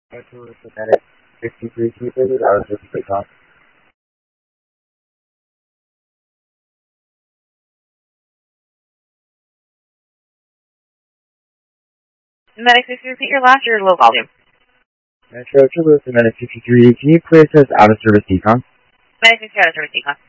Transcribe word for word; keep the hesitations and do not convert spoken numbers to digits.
Metro with Medic sixty-three completed, out of fifty talk. Medic sixty-three, repeat your last, your low volume. Metro Toulouse, Medic sixty-three, can you please us out of service decon? Medic sixty-three, out of service decon.